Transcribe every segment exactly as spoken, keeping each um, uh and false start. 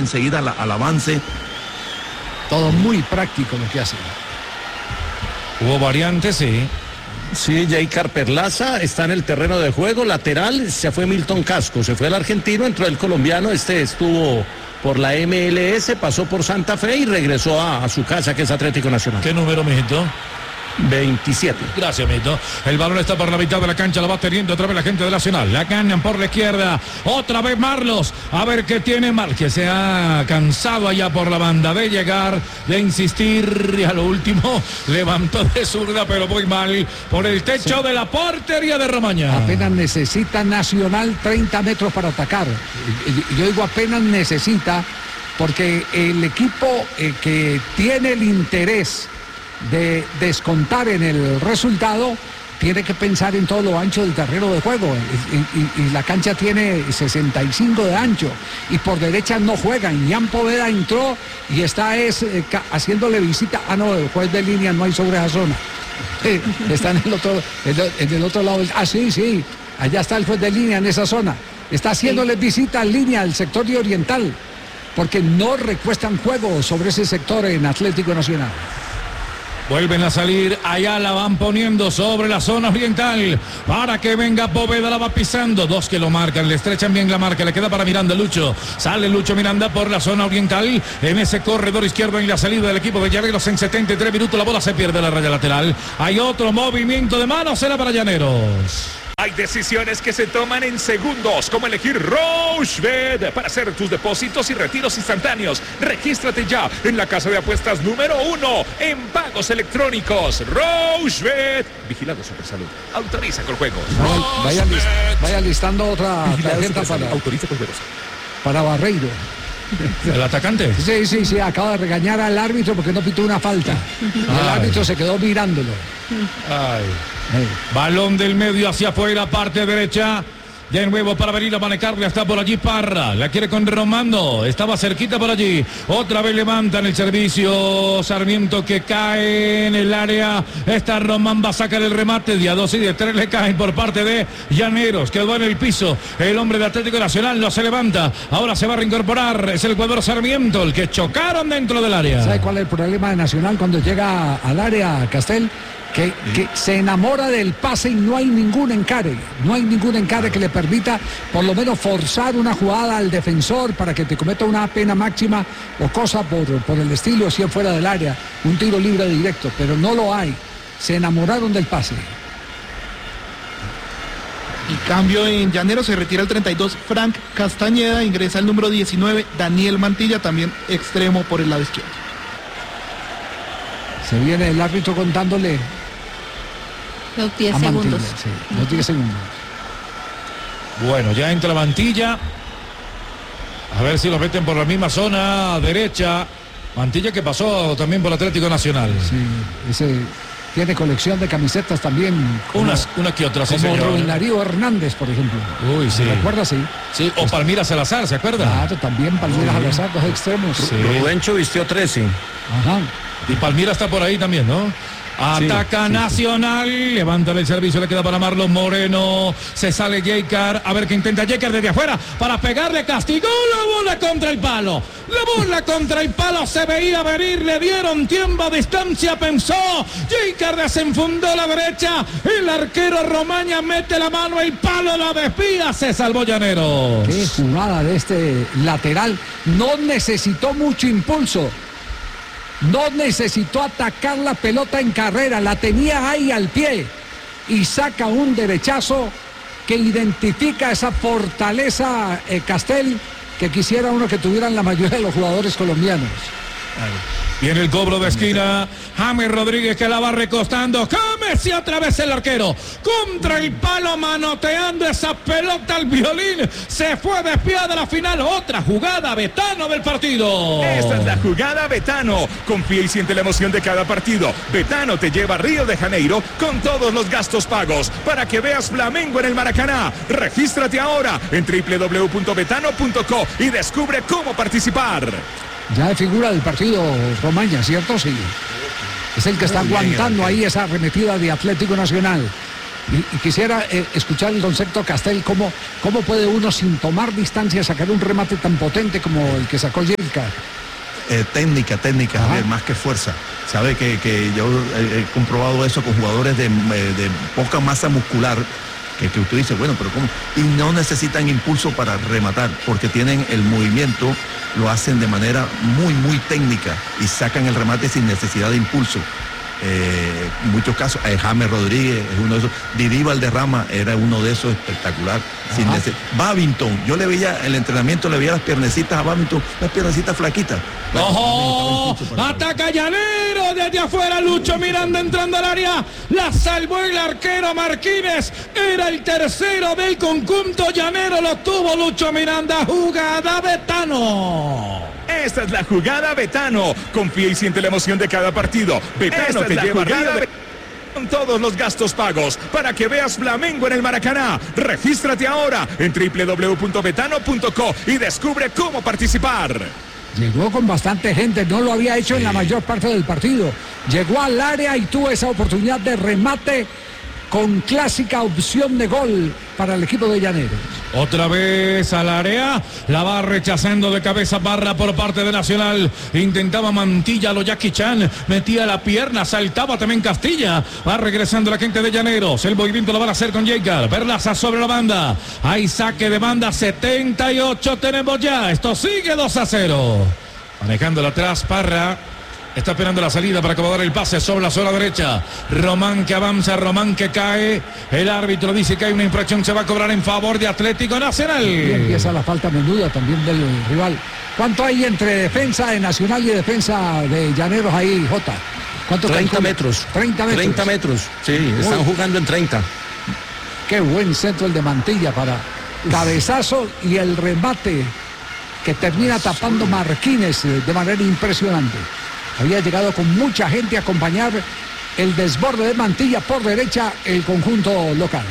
enseguida al, al avance. Todo muy práctico lo que hace. Hubo variantes, sí. Sí, Jaycar Perlaza está en el terreno de juego, lateral, se fue Milton Casco, se fue el argentino, entró el colombiano, este estuvo por la M L S, pasó por Santa Fe y regresó a, a su casa, que es Atlético Nacional. ¿Qué número, mijito? veintisiete. Gracias, Mito. El balón está por la mitad de la cancha, la va teniendo otra vez la gente de Nacional. La ganan por la izquierda. Otra vez Marlos. A ver qué tiene Mar, que se ha cansado allá por la banda de llegar, de insistir. Y a lo último levantó de zurda, pero muy mal por el techo sí. de la portería de Romaña. Apenas necesita Nacional treinta metros para atacar. Yo digo apenas necesita, porque el equipo eh, que tiene el interés de descontar en el resultado tiene que pensar en todo lo ancho del terreno de juego y, y, y la cancha tiene sesenta y cinco de ancho y por derecha no juegan. Ian Poveda entró y está es, eh, haciéndole visita. Ah, no, el juez de línea no hay sobre esa zona. Eh, está en el otro en el, en el otro lado. Ah, sí, sí, allá está el juez de línea en esa zona. Está haciéndole sí. visita en línea al sector de oriental porque no recuestan juego sobre ese sector en Atlético Nacional. Vuelven a salir, allá la van poniendo sobre la zona oriental para que venga Poveda, la va pisando, dos que lo marcan, le estrechan bien la marca, le queda para Miranda Lucho, sale Lucho Miranda por la zona oriental, en ese corredor izquierdo en la salida del equipo de Llaneros en setenta y tres minutos, la bola se pierde en la raya lateral, hay otro movimiento de manos, será para Llaneros. Hay decisiones que se toman en segundos, como elegir Rochebet para hacer tus depósitos y retiros instantáneos. Regístrate ya en la casa de apuestas número uno en pagos electrónicos. Rochebet. Vigilado Supersalud. Autoriza con juegos. Vaya, vaya, list, vaya listando otra tarjeta para, autoriza con juegos. Para Barreiro. ¿El atacante? Sí, sí, sí, acaba de regañar al árbitro porque no pitó una falta. Ay. El árbitro se quedó mirándolo. Ay. Ay. Balón del medio hacia afuera, parte derecha. De nuevo para venir a manejarle, está por allí Parra, la quiere con Romando, estaba cerquita por allí, otra vez levantan el servicio, Sarmiento que cae en el área, está Román, va a sacar el remate, de a dos y de tres le caen por parte de Llaneros, quedó en el piso, el hombre de Atlético Nacional no se levanta, ahora se va a reincorporar, es el jugador Sarmiento, el que chocaron dentro del área. ¿Sabe cuál es el problema de Nacional cuando llega al área, Castel? Que, que se enamora del pase y no hay ningún encare, no hay ningún encare que le permita por lo menos forzar una jugada al defensor para que te cometa una pena máxima o cosa por, por el estilo, si fuera del área, un tiro libre directo, pero no lo hay, se enamoraron del pase. Y cambio en Llaneros, se retira el treinta y dos Frank Castañeda, ingresa el número diecinueve Daniel Mantilla, también extremo por el lado izquierdo. Se viene el árbitro contándole los diez segundos. Sí, los diez segundos. Bueno, ya entra Mantilla. A ver si lo meten por la misma zona derecha. Mantilla que pasó también por Atlético Nacional. Sí, ese tiene colección de camisetas también. Como, Unas, una que otra, sí, como señor. Rubén Darío Hernández, por ejemplo. Uy, sí. ¿Se acuerda? Sí. Sí, o Palmira Salazar, ¿se acuerda? Claro, también Palmira sí. Salazar, dos extremos. Sí. Rubencho vistió trece. Ajá. Y Palmira está por ahí también, ¿no? Ataca sí, Nacional, sí, sí. Levanta el servicio, le queda para Marlon Moreno, se sale Jaycar, a ver qué intenta Jaycar desde afuera, para pegarle, castigó la bola contra el palo, la bola contra el palo, se veía venir, le dieron tiempo a distancia, pensó, Jaycar desenfundó la derecha, el arquero Romaña mete la mano, el palo la desvía, se salvó Llaneros. Qué jugada de este lateral, no necesitó mucho impulso. No necesitó atacar la pelota en carrera, la tenía ahí al pie y saca un derechazo que identifica esa fortaleza eh, Castel que quisiera uno que tuvieran la mayoría de los jugadores colombianos. Viene el cobro de esquina, James Rodríguez que la va recostando, James y otra vez el arquero, contra el palo manoteando esa pelota al violín, se fue desviada de la final, otra jugada Betano del partido. Esta es la jugada Betano, confía y siente la emoción de cada partido, Betano te lleva a Río de Janeiro con todos los gastos pagos, para que veas Flamengo en el Maracaná, regístrate ahora en doble u doble u doble u punto betano punto co y descubre cómo participar. Ya de figura del partido Romaña, ¿cierto? Sí. Es el que está aguantando ahí esa arremetida de Atlético Nacional. Y, y quisiera eh, escuchar el concepto Castel, ¿cómo, ¿cómo puede uno sin tomar distancia sacar un remate tan potente como el que sacó Yelka? Eh, técnica, técnica, Javier, más que fuerza. Sabe que, que yo he, he comprobado eso con jugadores de, de poca masa muscular, que, que usted dice, bueno, pero ¿cómo? Y no necesitan impulso para rematar, porque tienen el movimiento, lo hacen de manera muy, muy técnica y sacan el remate sin necesidad de impulso. Eh, en muchos casos, eh, James Rodríguez es uno de esos, Didi Valderrama era uno de esos espectacular. Sin nece- Babington, yo le veía el entrenamiento, le veía las piernecitas a Babington, las piernecitas flaquitas. ¡Ojo! Ataca Llanero desde afuera, Lucho Miranda entrando al área, la salvó el arquero Martínez, era el tercero del conjunto llanero, lo tuvo Lucho Miranda, jugada Betano. Esta es la jugada Betano. Confía y siente la emoción de cada partido. Betano te lleva arriba de... con todos los gastos pagos para que veas Flamengo en el Maracaná. Regístrate ahora en doble u doble u doble u punto betano punto co y descubre cómo participar. Llegó con bastante gente, no lo había hecho en la mayor parte del partido. Llegó al área y tuvo esa oportunidad de remate con clásica opción de gol para el equipo de Llaneros. Otra vez al área, la va rechazando de cabeza Barra por parte de Nacional. Intentaba Mantilla, lo Jackie Chan, metía la pierna, saltaba también Castilla. Va regresando la gente de Llaneros. El movimiento lo van a hacer con Jacob. Perlaza sobre la banda. Hay saque de banda, setenta y ocho tenemos ya. Esto sigue dos a cero. Manejándola atrás, Parra. Está esperando la salida para acomodar el pase sobre la zona derecha. Román que avanza, Román que cae. El árbitro dice que hay una infracción, se va a cobrar en favor de Atlético Nacional. Y empieza la falta menuda también del rival. ¿Cuánto hay entre defensa de Nacional y defensa de Llaneros ahí, Jota? ¿Cuánto treinta calcula? metros. treinta metros. treinta metros, sí, están Uy. jugando en treinta. Qué buen centro el de Mantilla para cabezazo y el remate que termina tapando Martínez de manera impresionante. Había llegado con mucha gente a acompañar el desborde de Mantilla por derecha el conjunto local.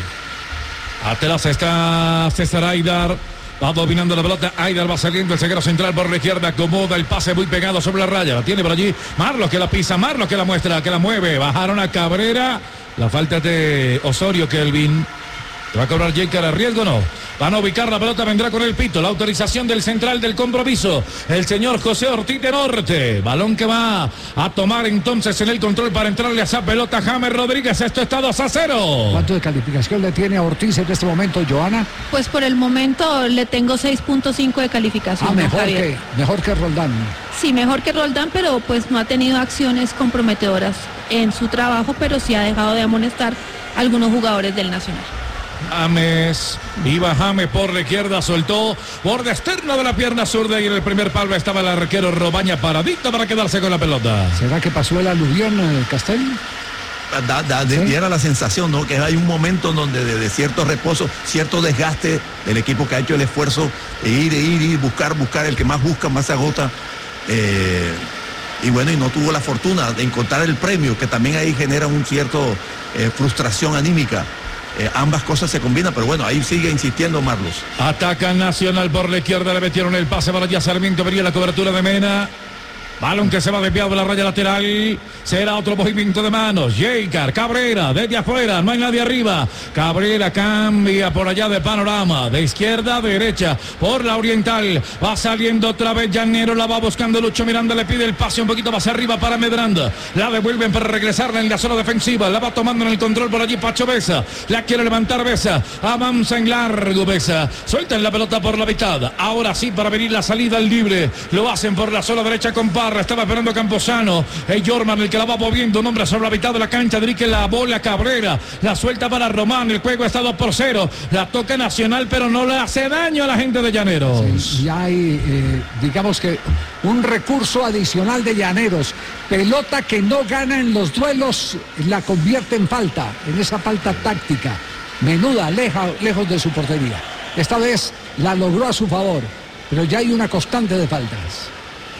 Atrás está César Aidar. Va dominando la pelota. Aidar va saliendo. El zaguero central por la izquierda. Acomoda el pase muy pegado sobre la raya. La tiene por allí. Marlos que la pisa. Marlos que la muestra. Que la mueve. Bajaron a Cabrera. La falta de Osorio Kelvin. ¿Va a cobrar Jacob a riesgo o no? Van a ubicar la pelota, vendrá con el pito. La autorización del central del compromiso, el señor José Ortiz de Norte. Balón que va a tomar entonces en el control para entrarle a esa pelota James Rodríguez. Esto está dos a cero. ¿Cuánto de calificación le tiene a Ortiz en este momento, Joana? Pues por el momento le tengo seis punto cinco de calificación. Ah, don mejor Javier. que, mejor que Roldán. Sí, mejor que Roldán, pero pues no ha tenido acciones comprometedoras en su trabajo, pero sí ha dejado de amonestar a algunos jugadores del Nacional. James, iba James por la izquierda, soltó borde externo de la pierna zurda y en el primer palo estaba el arquero Robaña paradito para quedarse con la pelota. ¿Será que pasó el aluvión, eh, Castel? Da, da, de, ¿Sí? diera la sensación, ¿no? Que hay un momento en donde de, de cierto reposo, cierto desgaste del equipo que ha hecho el esfuerzo de ir, de ir, ir, buscar, buscar, el que más busca, más se agota. Eh, y bueno, y no tuvo la fortuna de encontrar el premio, que también ahí genera un cierto eh, frustración anímica. Eh, ambas cosas se combinan, pero bueno, ahí sigue insistiendo Marlos. Ataca Nacional por la izquierda, le metieron el pase para allá Sarmiento, venía la cobertura de Mena. Balón que se va desviado de la raya lateral. Será otro movimiento de manos. Jacob, Cabrera, desde afuera, no hay nadie arriba. Cabrera cambia por allá de panorama. De izquierda a derecha, por la oriental. Va saliendo otra vez Llanero, la va buscando Lucho Miranda, le pide el pase un poquito más arriba para Medranda. La devuelven para regresarla en la zona defensiva. La va tomando en el control por allí Pacho Besa. La quiere levantar Besa. Avanza en largo Besa. Sueltan la pelota por la mitad. Ahora sí para venir la salida al libre. Lo hacen por la zona derecha con Parra. Estaba esperando Camposano. Es Jorman el que la va moviendo. Un hombre sobre la mitad de la cancha. Dirige la bola Cabrera. La suelta para Román. El juego está dos por cero. La toca Nacional, pero no le hace daño a la gente de Llaneros. Sí, y hay, eh, digamos que, un recurso adicional de Llaneros. Pelota que no gana en los duelos, la convierte en falta. En esa falta táctica. Menuda, leja, lejos de su portería. Esta vez la logró a su favor. Pero ya hay una constante de faltas.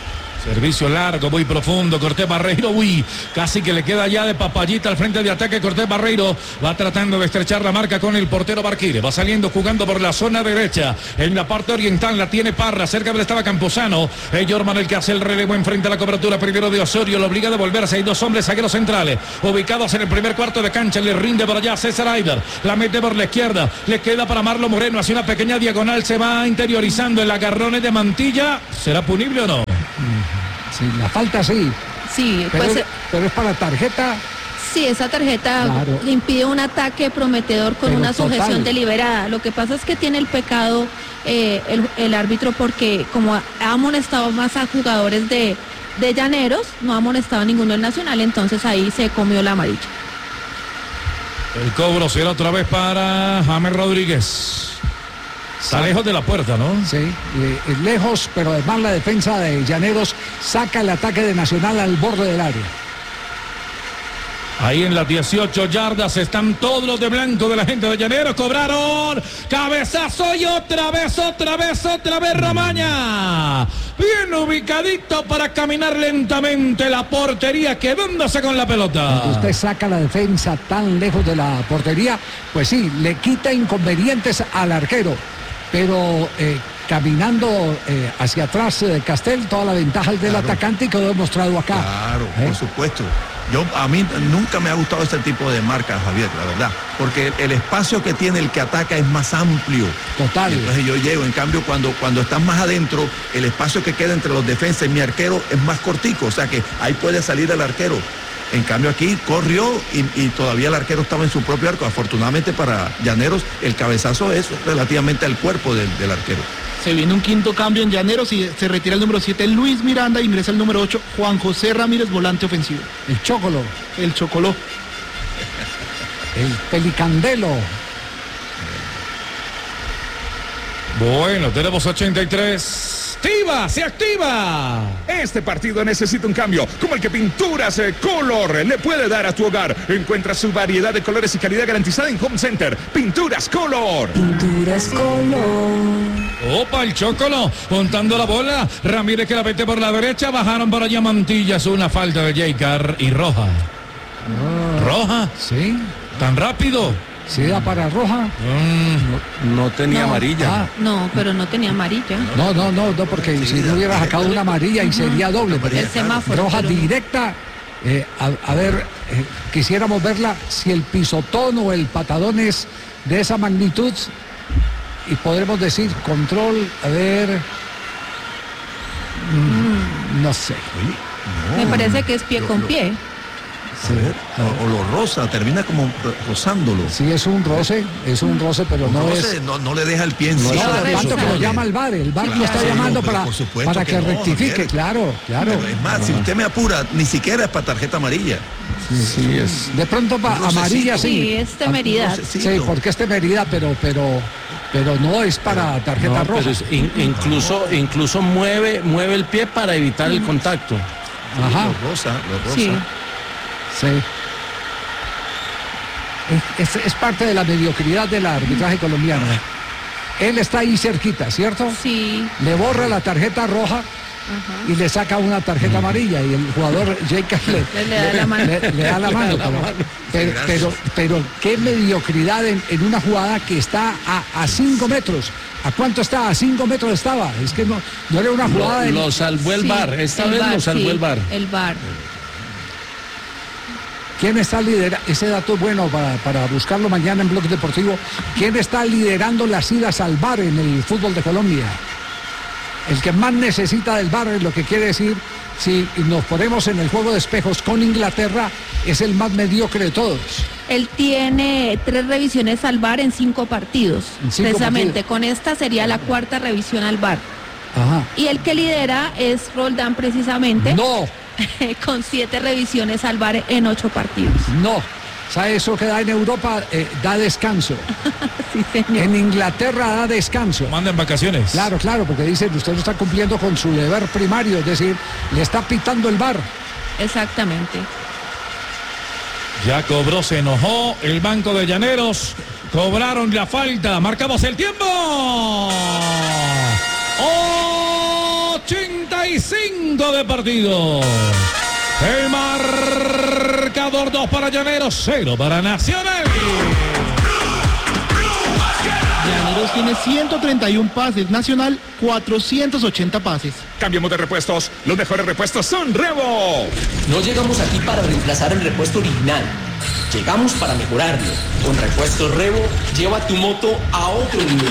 Servicio largo, muy profundo. Cortés Barreiro, uy, casi que le queda ya de papayita al frente de ataque. Cortés Barreiro va tratando de estrechar la marca con el portero Barquire. Va saliendo jugando por la zona derecha. En la parte oriental la tiene Parra. Cerca de él estaba Campuzano. Es Jorman el que hace el relevo enfrente a la cobertura primero de Osorio. Lo obliga a devolverse. Hay dos hombres zagueros centrales ubicados en el primer cuarto de cancha. Le rinde por allá César Aider. La mete por la izquierda. Le queda para Marlon Moreno. Hace una pequeña diagonal. Se va interiorizando el agarrones de Mantilla. ¿Será punible o no? Sí, la falta sí. Sí, Pero, pues es, pero es para tarjeta. sí, esa tarjeta Claro. impide un ataque prometedor con Pero una sujeción total. deliberada. Lo que pasa es que tiene el pecado eh, el, el árbitro porque como ha amonestado más a jugadores de, de Llaneros, no ha amonestado a ninguno del Nacional, entonces ahí se comió la amarilla. El cobro será otra vez para James Rodríguez. Está lejos de la puerta, ¿no? Sí, eh, es lejos, pero además la defensa de Llaneros saca el ataque de Nacional al borde del área. Ahí en las dieciocho yardas están todos los de blanco de la gente de Llaneros. Cobraron cabezazo y otra vez, otra vez, otra vez Romaña. Bien ubicadito para caminar lentamente la portería, quedándose con la pelota. Cuando usted saca la defensa tan lejos de la portería, pues sí, le quita inconvenientes al arquero. Pero eh, caminando eh, hacia atrás de Castel, toda la ventaja es del Claro. atacante y quedó demostrado acá. Claro, ¿Eh? por supuesto. Yo, a mí nunca me ha gustado este tipo de marcas, Javier, la verdad. Porque el espacio que tiene el que ataca es más amplio. Total. Y entonces yo llego, en cambio, cuando, cuando están más adentro, el espacio que queda entre los defensas y mi arquero es más cortico. O sea que ahí puede salir el arquero. En cambio aquí corrió y, y todavía el arquero estaba en su propio arco. Afortunadamente para Llaneros, el cabezazo es relativamente al cuerpo del, del arquero. Se viene un quinto cambio en Llaneros y se retira el número siete Luis Miranda, ingresa el número ocho Juan José Ramírez, volante ofensivo. El Chocolo, El Chocoló. el Pelicandelo. Bueno, tenemos ochenta y tres. ¡Activa! ¡Se activa! Este partido necesita un cambio, como el que Pinturas eh, Color le puede dar a tu hogar. Encuentra su variedad de colores y calidad garantizada en Home Center. Pinturas Color. Pinturas Color. Opa, el Chocolo, montando la bola. Ramírez que la mete por la derecha. Bajaron por allá Mantillas. Una falta de Jaycar y Roja. ¿Roja? Sí, ¿Tan rápido? sí da para roja. No tenía No. amarilla. Ah, No, pero no tenía amarilla. no, no, no, no, porque si no hubiera sacado una amarilla y sería doble. pero El semáforo. roja pero no. directa. Eh, a, a ver, eh, quisiéramos verla si el pisotón o el patadón es de esa magnitud y podremos decir control, a ver, mm, no sé. Me parece que es pie con pie. A ver, o, o lo rosa, termina como rozándolo. Sí, es un roce, es un roce, pero no, no, es... sé, no, no le deja el pie encima. No, es de eso, tanto que lo claro. llama el V A R, el V A R lo está Claro, llamando pero para, por supuesto para que, que no, rectifique, Javier. claro, claro. Pero es más, si usted me apura, ni siquiera es para tarjeta amarilla. Sí, es. De pronto pa- Un rocecito. amarilla sí. Sí, es temeridad. Un Sí, rocecito. porque es temeridad, pero, pero, pero no es para tarjeta No, roja. pero es in- incluso, incluso mueve, mueve el pie para evitar el contacto. Ajá, Lo rosa, lo rosa. Sí. sí. Es, es- es parte de la mediocridad del arbitraje colombiano. Él está ahí cerquita, ¿cierto? Sí. Le borra la tarjeta roja Ajá. y le saca una tarjeta amarilla y el jugador Jake le, Le- le da la mano. le- le da la mano, pero, pero, pero, pero qué mediocridad en, en una jugada que está a, a cinco metros. ¿A cuánto está? A cinco metros estaba. Es que no, no era una jugada de... Lo, lo salvó el Sí, V A R. Esta el vez V A R, lo salvó sí, el V A R. El V A R. ¿Quién está liderando? Ese dato es bueno para, para buscarlo mañana en Blog Deportivo. ¿Quién está liderando las idas al V A R en el fútbol de Colombia? El que más necesita del V A R, lo que quiere decir, si nos ponemos en el juego de espejos con Inglaterra, es el más mediocre de todos. Él tiene tres revisiones al V A R en cinco partidos. En cinco Precisamente, partidos. con esta sería la cuarta revisión al V A R. Ajá. Y el que lidera es Roldán precisamente, No, con siete revisiones al V A R en ocho partidos. no. ¿Sabe eso que da en Europa? Eh, da descanso. Sí, señor. En Inglaterra da descanso. Manden vacaciones. Claro, claro, porque dicen, usted no está cumpliendo con su deber primario, es decir, le está pitando el V A R. Exactamente. Ya cobró, se enojó el banco de Llaneros. Cobraron la falta. Marcamos el tiempo. ochenta treinta y cinco de partido. El marcador dos para Llaneros, cero para Nacional. Llaneros tiene ciento treinta y uno pases, Nacional cuatrocientos ochenta pases. Cambiamos de repuestos. Los mejores repuestos son Revo. No llegamos aquí para reemplazar el repuesto original. Llegamos para mejorarlo. Con Repuestos Revo, lleva tu moto a otro nivel.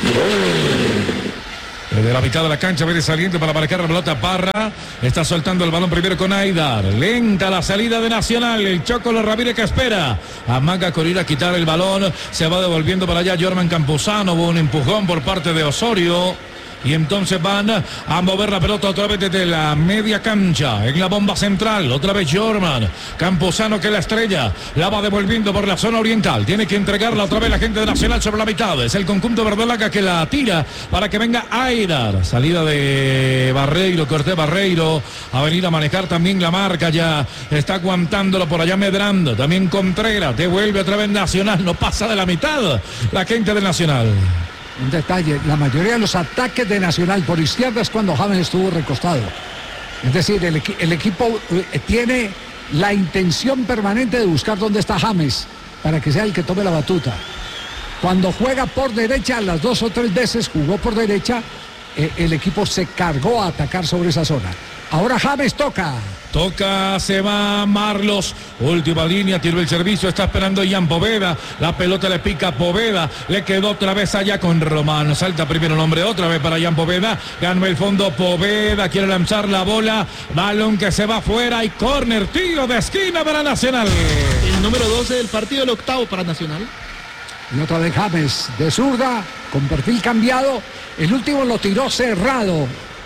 Desde la mitad de la cancha viene saliendo para marcar la pelota Parra. Está soltando el balón primero con Aidar. Lenta la salida de Nacional. El Chocolo Ramírez que espera. Amaga con ir a quitar el balón. Se va devolviendo para allá Jorman Campuzano. Hubo un empujón por parte de Osorio. Y entonces van a mover la pelota otra vez desde la media cancha. En la bomba central. Otra vez Jorman. Campuzano que la estrella. La va devolviendo por la zona oriental. Tiene que entregarla otra vez la gente de Nacional sobre la mitad. Es el conjunto verdolaga que la tira para que venga Aidar. Salida de Barreiro. Cortés Barreiro. A venir a manejar también la marca. Ya está aguantándolo por allá Medrando. También Contreras. Devuelve otra vez Nacional. No pasa de la mitad la gente de Nacional. Un detalle, la mayoría de los ataques de Nacional por izquierda es cuando James estuvo recostado. Es decir, el, equi el equipo eh, tiene la intención permanente de buscar dónde está James para que sea el que tome la batuta. Cuando juega por derecha, las dos o tres veces jugó por derecha, eh, el equipo se cargó a atacar sobre esa zona. Ahora James toca. Toca, se va Marlos. Última línea, tiró el servicio. Está esperando Ian Poveda. La pelota le pica a Poveda. Le quedó otra vez allá con Román. Salta primero el hombre otra vez para Ian Poveda. Ganó el fondo Poveda. Quiere lanzar la bola. Balón que se va afuera. Y córner, tiro de esquina para Nacional. El número doce del partido, el octavo para Nacional. Y otra vez James de zurda, con perfil cambiado. El último lo tiró cerrado.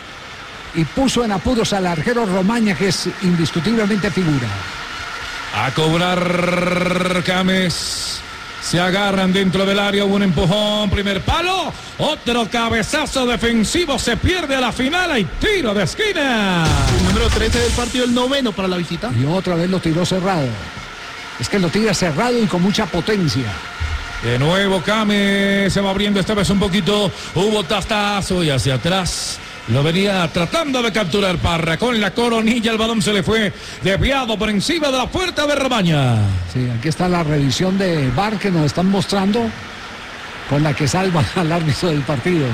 Y puso en apuros al arquero Romaña, que es indiscutiblemente figura. A cobrar James. Se agarran dentro del área. Hubo un empujón. Primer palo. Otro cabezazo defensivo. Se pierde a la final. Hay tiro de esquina. El número trece del partido, el noveno para la visita. Y otra vez lo tiró cerrado. Es que lo tira cerrado y con mucha potencia. De nuevo James. Se va abriendo esta vez un poquito. Hubo tastazo y hacia atrás. Lo venía tratando de capturar Parra con la coronilla. El balón se le fue desviado por encima de la puerta de Romaña. Sí, aquí está la revisión de V A R que nos están mostrando, con la que salva al árbitro del partido.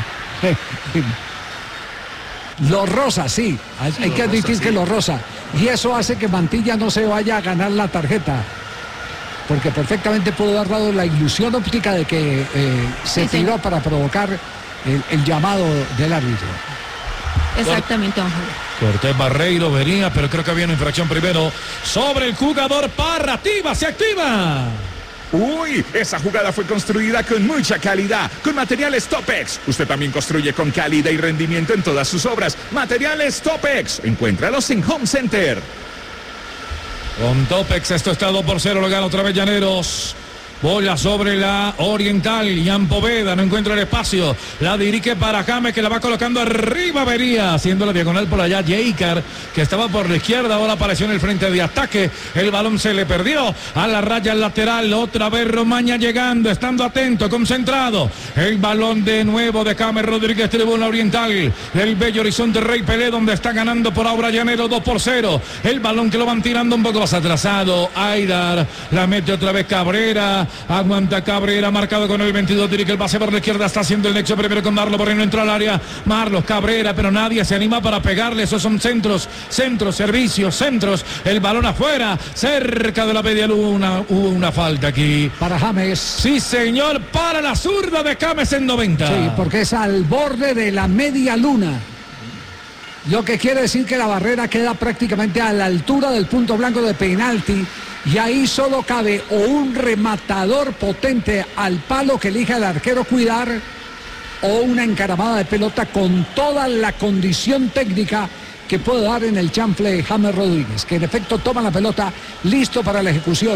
Lo rosa, sí. Hay, hay que admitir que lo rosa. Y eso hace que Mantilla no se vaya a ganar la tarjeta. Porque perfectamente pudo haber dado la ilusión óptica de que eh, se sí, tiró sí. para provocar el, el llamado del árbitro. Exactamente, don Julio. Cortés Barreiro venía, pero creo que había una infracción primero sobre el jugador Parra. Activa, se activa. Uy, esa jugada fue construida con mucha calidad, con materiales Topex. Usted también construye con calidad y rendimiento en todas sus obras. Materiales Topex. Encuéntralos en Home Center. Con Topex esto está dos por cero, lo gana otra vez Llaneros. Bola sobre la oriental. Ian Poveda no encuentra el espacio. La dirige para James, que la va colocando arriba. Vería haciendo la diagonal por allá. Jaker, que estaba por la izquierda. Ahora apareció en el frente de ataque. El balón se le perdió a la raya lateral. Otra vez Romaña llegando, estando atento, concentrado. El balón de nuevo de James Rodríguez, tribuna oriental. El Bello Horizonte Rey Pelé, donde está ganando por ahora Llanero dos por cero. El balón que lo van tirando un poco más atrasado. Aidar la mete otra vez Cabrera. Aguanta Cabrera, marcado con el veintidós, dirige el pase por la izquierda, está haciendo el nexo primero con Marlos, por ahí no entra al área, Marlos, Cabrera, pero nadie se anima para pegarle. Esos son centros, centros, servicios, centros, el balón afuera, cerca de la media luna. Hubo una falta aquí para James. Sí, señor, para la zurda de James en noventa. Sí, porque es al borde de la media luna. Lo que quiere decir que la barrera queda prácticamente a la altura del punto blanco de penalti. Y ahí solo cabe o un rematador potente al palo que elija el arquero cuidar, o una encaramada de pelota con toda la condición técnica que puede dar en el chanfle James Rodríguez, que en efecto toma la pelota listo para la ejecución.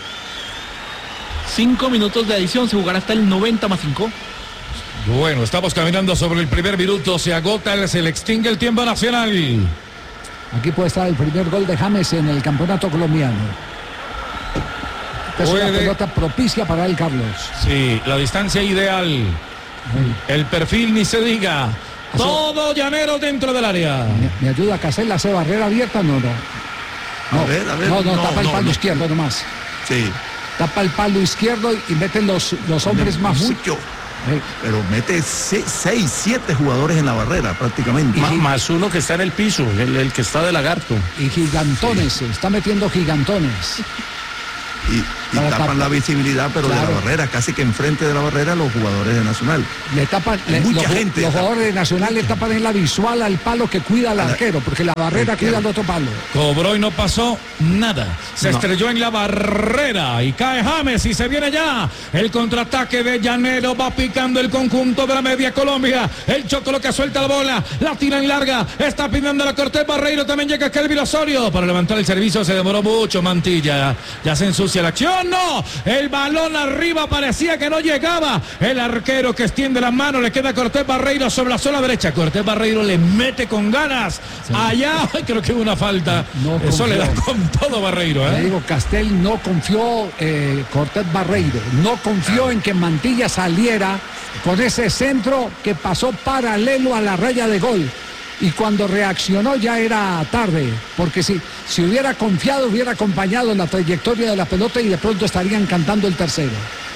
Cinco minutos de adición, se jugará hasta el noventa más cinco. Bueno, estamos caminando sobre el primer minuto, se agota, se le extingue el tiempo nacional. Aquí puede estar el primer gol de James en el campeonato colombiano. Es una pelota propicia para él, Carlos. Sí, la distancia ideal. Sí. El perfil ni se diga. Todo Llaneros dentro del área. ¿Me, me ayuda a Castel? ¿Hace barrera abierta? No, no. No, a ver, a ver, no, no, no, tapa el no, palo no. izquierdo nomás. Sí. Tapa el palo izquierdo y, y meten los, los hombres más... Mucho. Eh, Pero mete seis, seis, siete jugadores en la barrera prácticamente. Ma- más uno que está en el piso, el, el que está de lagarto. y gigantones, se está metiendo gigantones. Y, y Para tapan tapar. la visibilidad, pero de Claro. la barrera, casi que enfrente de la barrera los jugadores de Nacional. Le tapan, Hay le- mucha los, gente. los jugadores de Nacional le tapan en la visual al palo que cuida al A la- arquero, porque la barrera arquero. cuida al otro palo. Cobró y no pasó nada. Se No. estrelló en la barrera y cae James y se viene ya el contraataque de Llanero. Va picando el conjunto de la media Colombia. El Chocolo que suelta la bola, la tira en larga. Está pidiendo la Cortés Barreiro. También llega Kelvin Osorio para levantar el servicio. Se demoró mucho Mantilla. Ya se ensucia la acción. No, el balón arriba parecía que no llegaba. El arquero que extiende las manos. Le queda Cortés Barreiro sobre la zona derecha. Cortés Barreiro le mete con ganas. Allá creo que hubo una falta. No Eso confió. le da con todo Barreiro, Le ¿eh? digo, Castel no confió, eh, Cortés Barreiro, no confió en que Mantilla saliera con ese centro que pasó paralelo a la raya de gol. Y cuando reaccionó ya era tarde, porque si, si hubiera confiado, hubiera acompañado en la trayectoria de la pelota y de pronto estarían cantando el tercero.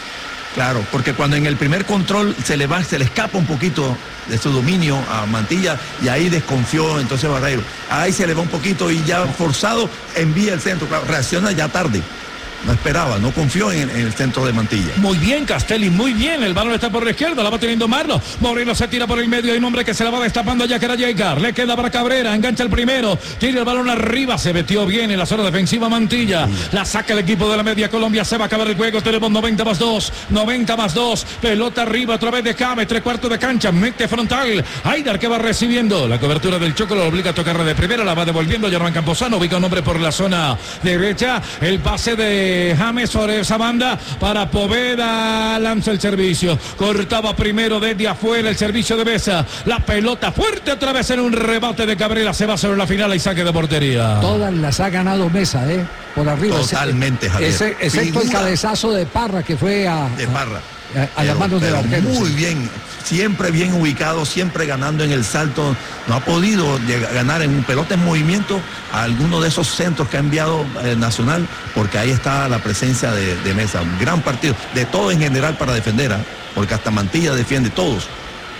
Claro, porque cuando en el primer control se le va, se le escapa un poquito de su dominio a Mantilla y ahí desconfió entonces Barreiro. Ahí se le va un poquito y ya forzado envía el centro. Claro, reacciona ya tarde. No esperaba, no confió en, en el centro de Mantilla. Muy bien, Castelli, muy bien. El balón está por la izquierda, la va teniendo Marlo. Moreno se tira por el medio. Hay un hombre que se la va destapando ya, que era Jacar. Le queda para Cabrera, engancha el primero. Tira el balón arriba, se metió bien en la zona defensiva Mantilla. La saca el equipo de la media Colombia. Se va a acabar el juego. Tenemos noventa más dos. noventa más dos. Pelota arriba a través de James. Tres cuartos de cancha. Mete frontal. Aidar que va recibiendo. La cobertura del Choco lo obliga a tocarla de primera. La va devolviendo Germán Camposano. Ubica un hombre por la zona derecha. El pase de James sobre esa banda para Poveda, lanza el servicio, cortaba primero desde afuera el servicio de Besa, la pelota fuerte otra vez en un rebate de Cabrera, se va sobre la final y saque de portería. Todas las ha ganado Mesa, ¿eh? Por arriba. Totalmente, Javier. Ese, excepto el Figura cabezazo de Parra que fue a, de Parra. a, a las Pero- manos del pero arquero. Muy sí. bien, siempre bien ubicado, siempre ganando en el salto. No ha podido llegar- ganar en un pelota en movimiento a alguno de esos centros que ha enviado eh, Nacional, porque ahí está la presencia de, de Mesa. Un gran partido, de todo en general para defender, ¿ah? Porque hasta Mantilla defiende todos.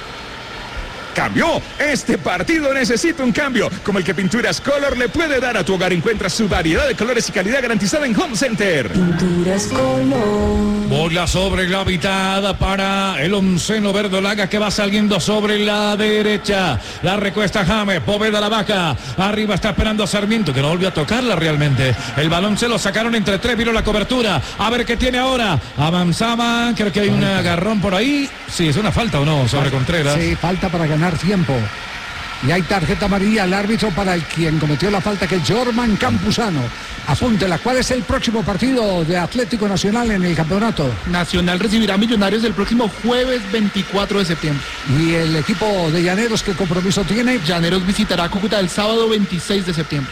Cambió. Este partido necesita un cambio, como el que Pinturas Color le puede dar a tu hogar. Encuentra su variedad de colores y calidad garantizada en Home Center. Pinturas Color. Bola sobre la mitad para el onceno verdolaga que va saliendo sobre la derecha. La recuesta James, Poveda la vaca. Arriba está esperando a Sarmiento, que no volvió a tocarla realmente. El balón se lo sacaron entre tres, vino la cobertura. A ver qué tiene ahora. Avanzaban, creo que hay un agarrón por ahí. Sí, es una falta o no sobre Contreras. Sí, falta para ganar tiempo. Y hay tarjeta amarilla al árbitro para el quien cometió la falta, que es Jorman Campuzano. Apúntela, ¿cuál es el próximo partido de Atlético Nacional en el campeonato? Nacional recibirá a Millonarios el próximo jueves veinticuatro de septiembre. Y el equipo de Llaneros, ¿qué compromiso tiene? Llaneros visitará a Cúcuta el sábado veintiséis de septiembre.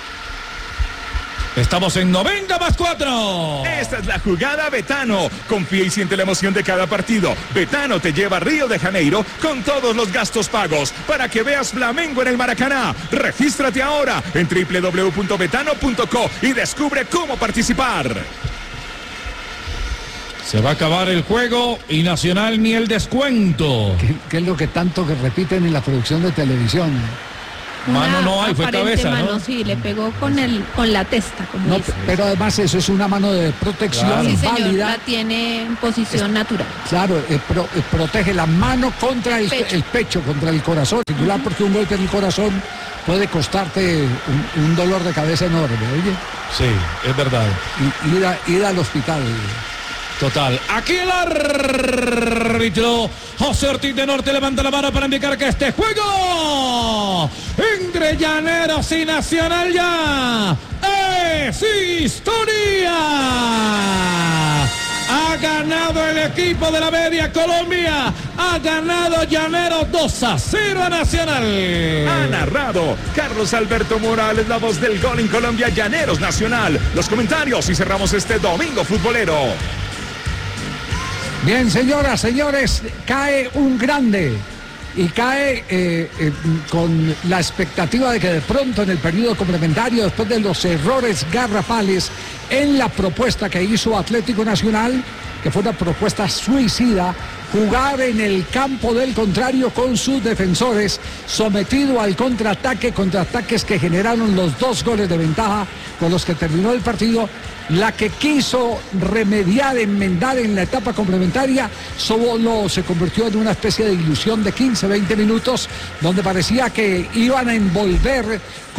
Estamos en noventa más cuatro. Esta es la jugada Betano. Confía y siente la emoción de cada partido. Betano te lleva a Río de Janeiro con todos los gastos pagos para que veas Flamengo en el Maracaná. Regístrate ahora en doble u doble u doble u punto betano punto co y descubre cómo participar. Se va a acabar el juego y Nacional ni el descuento. ¿Qué, qué es lo que tanto que repiten en la producción de televisión? Mano Una no hay, fue aparente cabeza, ¿no? mano, sí, le pegó con el con la testa, como No, dice. pero además eso es una mano de protección Claro. Sí, señor, válida. la tiene en posición natural. Claro, eh, pro- eh, protege la mano contra el Pecho. el pecho, contra el corazón. Particular, porque un golpe en el corazón puede costarte un, un dolor de cabeza enorme, oye. Sí, es verdad. Y ir, a- ir al hospital. Total. Aquí el árbitro José Ortiz de Norte levanta la mano para indicar que este juego entre Llaneros y Nacional ya es historia. Ha ganado el equipo de la media Colombia. Ha ganado Llaneros dos a cero a Nacional. Ha narrado Carlos Alberto Morales, la voz del gol en Colombia, Llaneros Nacional. Los comentarios y cerramos este domingo futbolero. Bien, señoras, señores, cae un grande. y cae eh, eh, con la expectativa de que de pronto en el periodo complementario, después de los errores garrafales en la propuesta que hizo Atlético Nacional, que fue una propuesta suicida, jugar en el campo del contrario con sus defensores, sometido al contraataque, contraataques que generaron los dos goles de ventaja con los que terminó el partido. La que quiso remediar, enmendar en la etapa complementaria, solo se convirtió en una especie de ilusión de quince, veinte minutos, donde parecía que iban a envolver